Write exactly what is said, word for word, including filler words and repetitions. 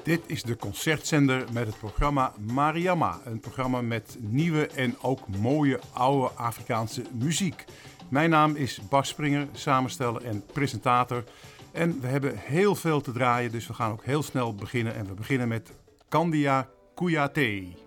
Dit is de concertzender met het programma Mariama. Een programma met nieuwe en ook mooie oude Afrikaanse muziek. Mijn naam is Bas Springer, samensteller en presentator. En we hebben heel veel te draaien, dus we gaan ook heel snel beginnen. En we beginnen met Kandia Kouyaté.